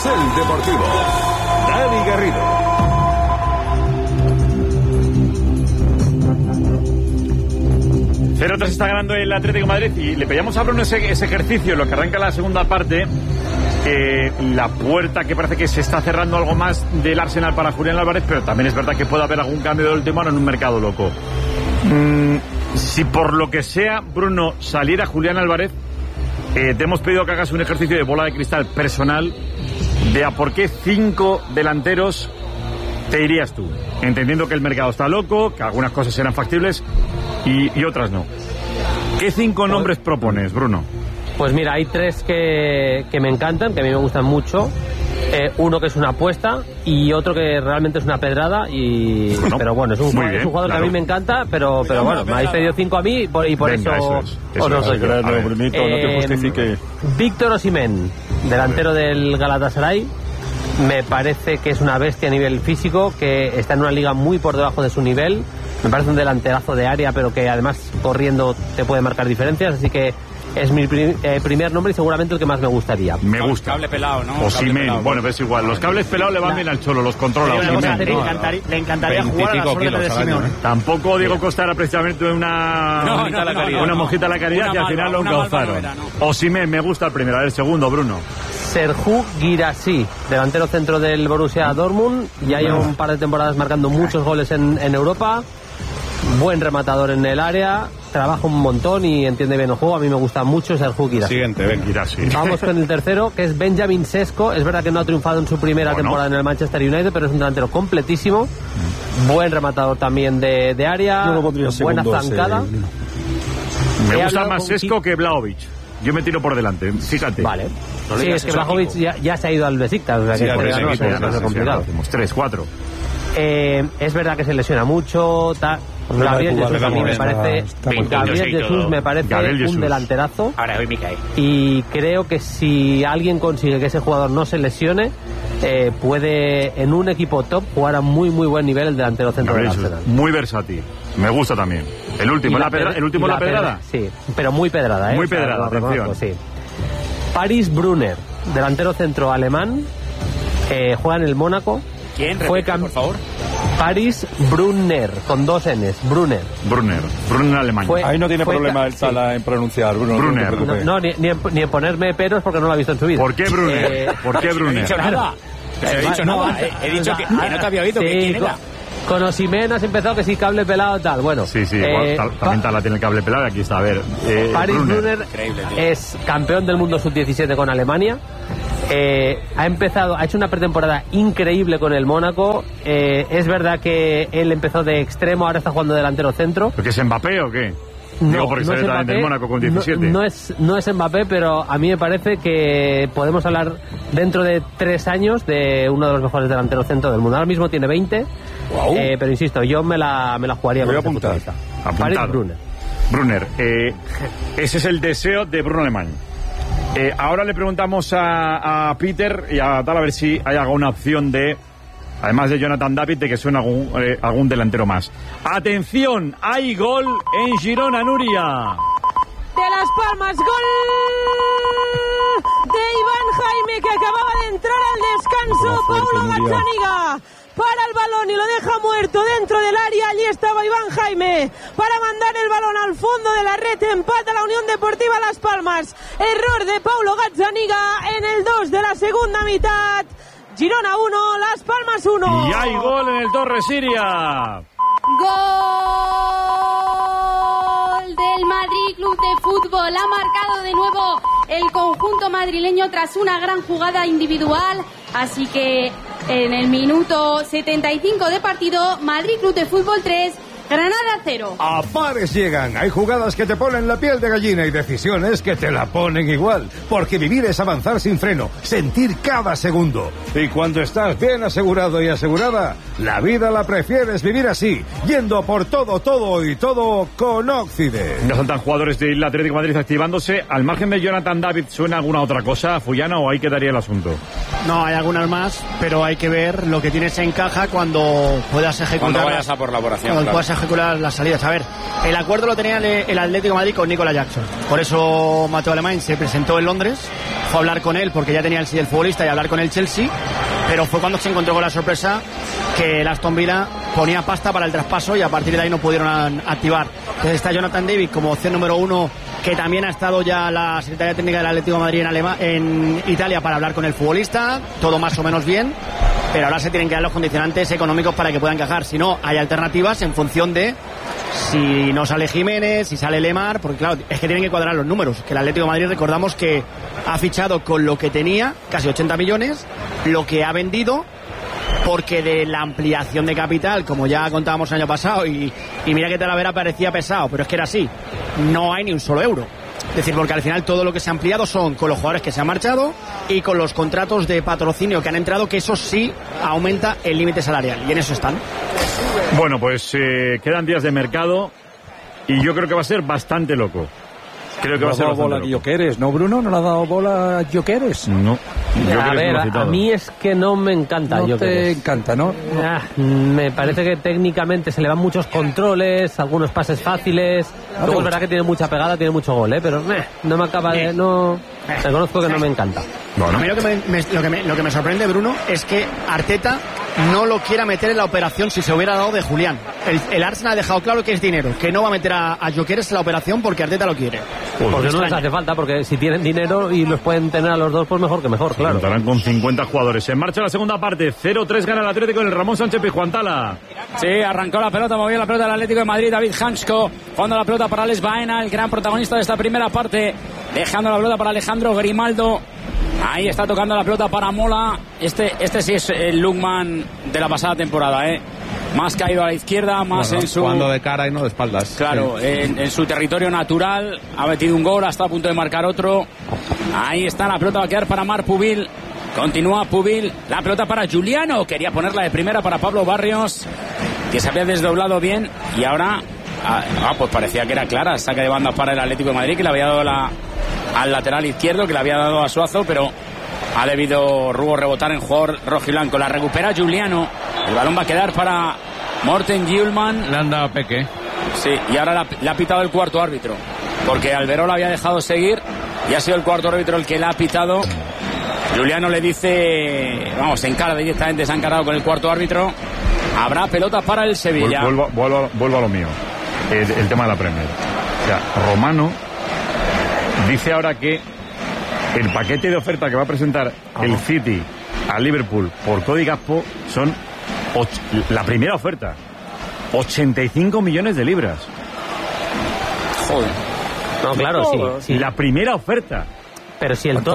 Carrusel Deportivo. Dani Garrido. Se está ganando el Atlético de Madrid y le pedíamos a Bruno ese ejercicio en lo que arranca la segunda parte. La puerta que parece que se está cerrando algo más del Arsenal para Julián Álvarez, pero también es verdad que puede haber algún cambio de última hora en un mercado loco. Si por lo que sea, Bruno, saliera Julián Álvarez, te hemos pedido que hagas un ejercicio de bola de cristal personal de a por qué 5 delanteros te irías tú, entendiendo que el mercado está loco, que algunas cosas serán factibles y otras no. ¿Qué 5 nombres propones, Bruno? Pues mira, hay 3 que me encantan, que a mí me gustan mucho. Uno que es una apuesta y otro que realmente es una pedrada pero bueno, es un jugador claro, que a mí me encanta, pero bueno, me habéis pedido 5 a mí y por venga, eso os lo doy. No te justifique. Víctor Osimhen, delantero del Galatasaray, me parece que es una bestia a nivel físico, que está en una liga muy por debajo de su nivel. Me parece un delanterazo de área, pero que además corriendo te puede marcar diferencias, así que es mi primer nombre y seguramente el que más me gustaría. Me gusta. Cable pelado, ¿no? Osimhen, bueno, ves igual. Los cables pelados le van bien al Cholo, los controla. Le encantaría jugar a las órdenes de Simeone. Tampoco Diego Costa era precisamente una mojita a la caridad y al final lo encauzaron. Osimhen, me gusta el primero. A ver, segundo, Bruno. Serhou Guirassy, delantero centro del Borussia Dortmund. Ya lleva un par de temporadas marcando muchos goles en Europa. Buen rematador en el área, trabaja un montón y entiende bien el juego. A mí me gusta mucho Serhou Guirassy. Siguiente, ven. Guirassy. Vamos con el tercero, que es Benjamin Sesko. Es verdad que no ha triunfado en su primera temporada en el Manchester United, pero es un delantero completísimo. Buen rematador también de área. Buena zancada. Me gusta más Sesko que Vlahovic. Yo me tiro por delante, fíjate. Vale. Sí, es que Vlahovic ya se ha ido al Besiktas. O sea que es complicado. 3, 4. Es verdad que se lesiona mucho. Gabriel Jesús a mí me parece. Gabriel Jesús me parece un delanterazo. Ahora hoy me cae. Y creo que si alguien consigue que ese jugador no se lesione, puede en un equipo top jugar a muy muy buen nivel el delantero centro del Arsenal. Muy versátil. Me gusta también. El último la pedrada. Sí, pero muy pedrada, Muy pedrada, atención. Sí. Paris Brunner, delantero centro alemán, juega en el Mónaco. ¿Quién? Repite, por favor. Paris Brunner, con 2 N's. Brunner alemán. Ahí no tiene problema el Sala en pronunciar, Bruno. Brunner. No, ni en ponerme peros porque no lo ha visto en su vida. ¿Por qué Brunner? ¿Por qué Brunner? No he dicho nada. He dicho nada. He dicho que no te había oído. ¿Quién era? Con Osimhen has empezado que sí, cable pelado tal. Bueno. Sí, igual, también Tala tiene el cable pelado y aquí está. A ver. Paris Brunner es campeón del mundo sub-17 con Alemania. Ha hecho una pretemporada increíble con el Mónaco. Es verdad que él empezó de extremo, ahora está jugando delantero centro. ¿Pero qué es Mbappé o qué? No, porque no sale también del Mónaco con 17. No es Mbappé, pero a mí me parece que podemos hablar dentro de 3 años de uno de los mejores delanteros centro del mundo. Ahora mismo tiene 20, pero insisto, yo me la jugaría. Voy a apuntar. Paris Brunner. Ese es el deseo de Bruno Alemán. Ahora le preguntamos a Peter y a tal a ver si hay alguna opción de, además de Jonathan David, de que suene algún delantero más. ¡Atención! ¡Hay gol en Girona, Nuria! De Las Palmas, gol de Iván Jaime, que acababa de entrar al descanso. Paulo Gazzaniga para el balón y lo deja muerto dentro del área. Allí estaba Iván Jaime para mandar el balón al fondo de la red. Empata la Unión Deportiva Las Palmas. Error de Paulo Gazzaniga en el 2 de la segunda mitad. Girona 1, Las Palmas 1. Y hay gol en el Torre Siria. Gol del Madrid Club de Fútbol. Ha marcado de nuevo el conjunto madrileño tras una gran jugada individual. Así que en el minuto 75 de partido, Madrid Club de Fútbol 3, Granada 0. A pares llegan. Hay jugadas que te ponen la piel de gallina y decisiones que te la ponen igual. Porque vivir es avanzar sin freno, sentir cada segundo. Y cuando estás bien asegurado y asegurada, la vida la prefieres vivir así, yendo por todo y todo con Occident. No son tan jugadores del Atlético de Madrid activándose. Al margen de Jonathan David, ¿suena alguna otra cosa, Fullana, o ahí quedaría el asunto? No, hay algunas más, pero hay que ver lo que tienes en caja cuando puedas ejecutar. Cuando vayas a por la operación. Cuando puedas ejecutar las salidas. A ver, el acuerdo lo tenía el Atlético de Madrid con Nicolas Jackson. Por eso Mateo Alemán se presentó en Londres, fue a hablar con él porque ya tenía el sí del futbolista y hablar con el Chelsea, pero fue cuando se encontró con la sorpresa que el Aston Villa ponía pasta para el traspaso y a partir de ahí no pudieron activar. Entonces está Jonathan David como opción número 1, que también ha estado ya la Secretaría Técnica del Atlético de Madrid en Italia para hablar con el futbolista, todo más o menos bien, pero ahora se tienen que dar los condicionantes económicos para que pueda encajar. Si no, hay alternativas en función de si no sale Jiménez, si sale Lemar, porque claro, es que tienen que cuadrar los números, que el Atlético de Madrid, recordamos que ha fichado con lo que tenía, casi 80 millones, lo que ha vendido, porque de la ampliación de capital, como ya contábamos el año pasado, y mira que Talavera parecía pesado, pero es que era así, no hay ni un solo euro. Es decir, porque al final todo lo que se ha ampliado son con los jugadores que se han marchado y con los contratos de patrocinio que han entrado, que eso sí aumenta el límite salarial, y en eso están. Bueno, pues quedan días de mercado y yo creo que va a ser bastante loco. Creo que va a ser bola a Gyökeres, ¿no, Bruno? ¿No le ha dado bola a Gyökeres? No. A ver, a mí es que no me encanta. No te encanta, ¿no? Me parece que técnicamente se le van muchos controles, algunos pases fáciles. Luego es verdad que tiene mucha pegada, tiene mucho gol, pero no me acaba de... No, reconozco que no me encanta. Bueno. A mí lo que me sorprende, Bruno, es que Arteta no lo quiera meter en la operación si se hubiera dado de Julián. El Arsenal ha dejado claro que es dinero, que no va a meter a Gyökeres en la operación porque Arteta lo quiere. Porque no les hace falta, porque si tienen dinero y los pueden tener a los dos, pues mejor que mejor, claro. Contarán con 50 jugadores. En marcha la segunda parte, 0-3 gana el Atlético en el Ramón Sánchez Pizjuán. Sí, arrancó la pelota, movió la pelota del Atlético de Madrid, David Hansko, jugando la pelota para Alex Baena, el gran protagonista de esta primera parte, dejando la pelota para Alejandro Grimaldo. Ahí está tocando la pelota para Mola. Este sí es el Lukman de la pasada temporada, más caído a la izquierda, más en su... jugando de cara y no de espaldas. Claro, sí. En su territorio natural, ha metido un gol, está a punto de marcar otro. Ahí está, la pelota va a quedar para Marc Pubil. Continúa Pubil, la pelota para Giuliano, quería ponerla de primera para Pablo Barrios, que se había desdoblado bien y ahora pues parecía que era clara, saque de banda para el Atlético de Madrid, que le había dado al lateral izquierdo, que le había dado a Suazo, pero ha debido Rubo rebotar en jugador rojiblanco. La recupera Giuliano, el balón va a quedar para Morten Hjulmand. Le han dado a Peque. Sí, y ahora le ha pitado el cuarto árbitro, porque Alberó la había dejado seguir y ha sido el cuarto árbitro el que la ha pitado. Giuliano le dice, se encara directamente, se ha encarado con el cuarto árbitro. Habrá pelota para el Sevilla. Vuelvo a lo mío, el tema de la Premier. O sea, Romano dice ahora que el paquete de oferta que va a presentar el City a Liverpool por Cody Gakpo son la primera oferta, 85 millones de libras. Joder. No, claro, sí. La primera oferta. Pero si el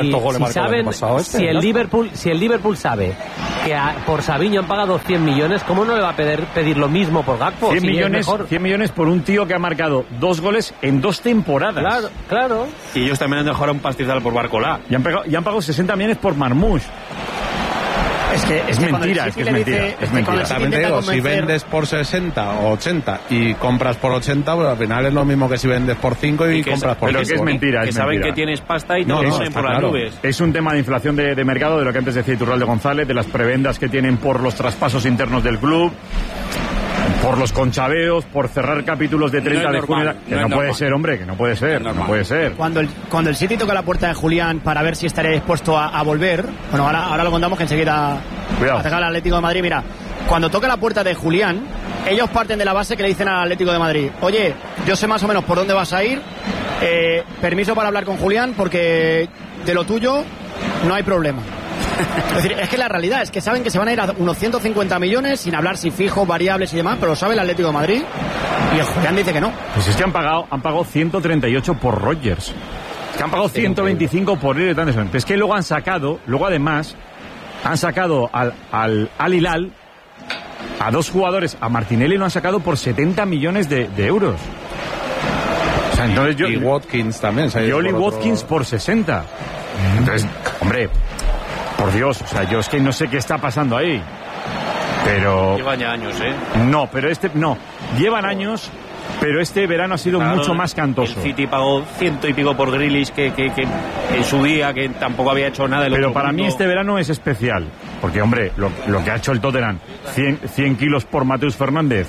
Liverpool sabe que por Savinho han pagado 100 millones, ¿cómo no le va a pedir lo mismo por Gakpo? 100 millones por un tío que ha marcado 2 goles en 2 temporadas. Claro. Y ellos también han dejado un pastizal por Barcola. Y han pagado 60 millones por Marmoush. Es mentira. También te digo, si vendes por 60 o 80 y compras por 80, pues al final es lo mismo que si vendes por 5 y compras por 5. Pero que es mentira. Que saben que tienes pasta y te ponen por las nubes. Es un tema de inflación de mercado, de lo que antes decía Iturralde González, de las prebendas que tienen por los traspasos internos del club, por los conchaveos, por cerrar capítulos de 30 de junio. Que no puede ser, hombre, que no puede ser. No puede ser. Cuando el City toca la puerta de Julián para ver si estaría dispuesto a volver, bueno, ahora lo contamos, que enseguida ataca al Atlético de Madrid. Mira, cuando toca la puerta de Julián, ellos parten de la base que le dicen al Atlético de Madrid: oye, yo sé más o menos por dónde vas a ir, permiso para hablar con Julián, porque de lo tuyo no hay problema. Es decir, es que la realidad es que saben que se van a ir a unos 150 millones, sin hablar si fijos, variables y demás, pero lo sabe el Atlético de Madrid y el Julián dice que no. Pues es que han pagado 138 por Rodgers, que han pagado 125 por Elliot Anderson. Pero es que luego además han sacado al Hilal a 2 jugadores, a Martinelli lo han sacado por 70 millones de euros. O sea, entonces y Watkins también. Y Oli Watkins por 60. Entonces, hombre, por Dios, o sea, yo es que no sé qué está pasando ahí. Pero... Llevan ya años, No, pero llevan años, pero este verano ha sido mucho más cantoso. El City pagó 100 y pico por Grealish, que en su día, que tampoco había hecho nada. Pero para mí este verano es especial, porque, hombre, lo que ha hecho el Tottenham, 100 kilos por Mateus Fernández,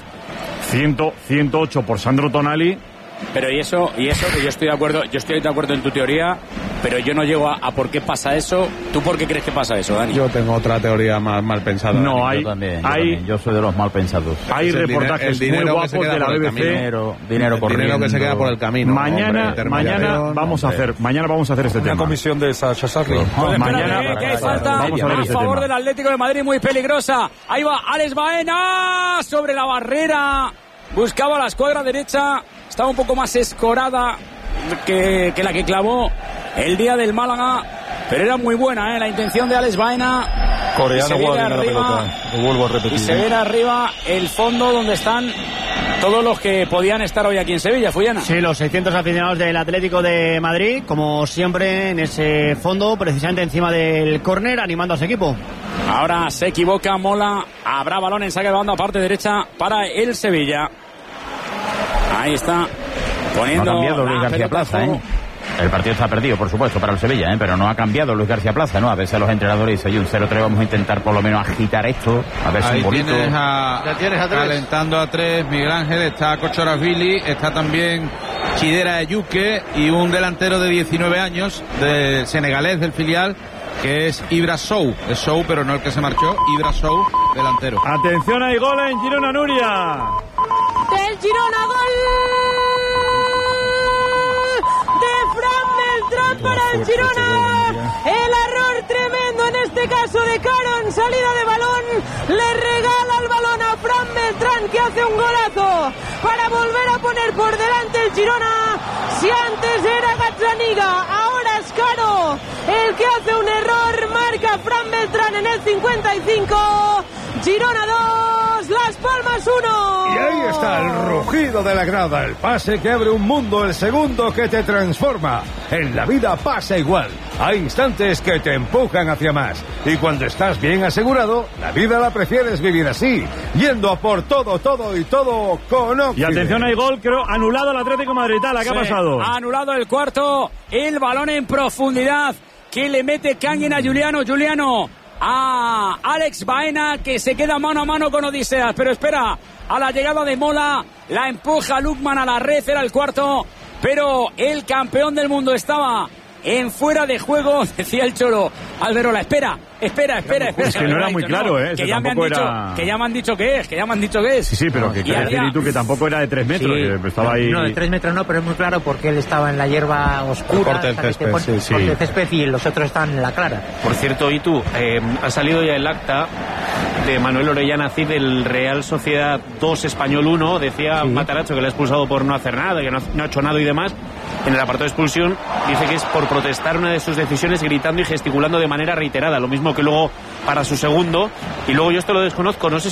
108 por Sandro Tonali. Pero y eso que yo estoy de acuerdo en tu teoría, pero yo no llego a por qué pasa eso. ¿Tú por qué crees que pasa eso, Dani? Yo tengo otra teoría más mal pensada. No, Dani. Yo soy de los mal pensados. Hay reportajes muy guapos de la BBC. Dinero corriendo. Que se queda por el camino. Mañana vamos a hacer este tema. Una comisión de Sacha Sarri. Mañana que hay falta a favor del Atlético de Madrid, muy peligrosa. Ahí va Alex Baena sobre la barrera. Buscaba la escuadra derecha. Estaba un poco más escorada que la que clavó el día del Málaga, pero era muy buena la intención de Alex Baena. Coreano guarda la pelota. Lo vuelvo a repetir. Y se ve arriba el fondo donde están todos los que podían estar hoy aquí en Sevilla, Fullana. Sí, los 600 aficionados del Atlético de Madrid, como siempre, en ese fondo, precisamente encima del córner, animando a su equipo. Ahora se equivoca Mola, habrá balón en saque de banda, parte derecha para el Sevilla. Ahí está, poniendo... No ha cambiado Luis García Plaza, El partido está perdido, por supuesto, para el Sevilla, pero no ha cambiado Luis García Plaza, ¿no? A veces los entrenadores dicen, hay un 0-3, vamos a intentar por lo menos agitar esto, a ver si un bonito... Tienes calentando a 3 Miguel Ángel, está Kochoravili, está también Chidera Ayuque y un delantero de 19 años, de senegalés del filial, que es Ibra Sow. Es Sow, pero no el que se marchó, Ibra Sow, delantero. Atención, hay gol en Girona, Nuria. Del Girona, gol de Fran Beltrán para el Girona. El error tremendo en este caso de Caro en salida de balón. Le regala el balón a Fran Beltrán, que hace un golazo para volver a poner por delante el Girona. Si antes era Gazzaniga, ahora es Caro el que hace un error. Marca Fran Beltrán en el 55. Girona 2, Las Palmas 1. Y ahí está el rugido de la grada, el pase que abre un mundo, el segundo que te transforma. En la vida pasa igual. Hay instantes que te empujan hacia más. Y cuando estás bien asegurado, la vida la prefieres vivir así, yendo a por todo y todo con Occident. Y atención, hay gol, creo, anulado al Atlético de Madrid. ¿Qué ha pasado? Ha anulado el cuarto, el balón en profundidad que le mete Canyen a Juliano a Alex Baena, que se queda mano a mano con Odiseas, pero espera a la llegada de Mola, la empuja Lukman a la red, era el cuarto, pero el campeón del mundo estaba en fuera de juego, decía el Cholo. Alberola, espera. Es que no era muy claro, que ya me han dicho que es. Sí, pero que quiere decir tú que tampoco era de 3 metros, sí, que estaba ahí... No, de 3 metros no, pero es muy claro porque él estaba en la hierba oscura. Corte el césped, corte el césped y los otros están en la clara. Por cierto, Itu, ha salido ya el acta de Manuel Orellana Cid del Real Sociedad 2 Español 1. Decía Matarazzo que le ha expulsado por no hacer nada, que no ha hecho nada y demás. En el apartado de expulsión dice que es por protestar una de sus decisiones gritando y gesticulando de manera reiterada, lo mismo que luego para su segundo. Y luego yo esto lo desconozco, no sé si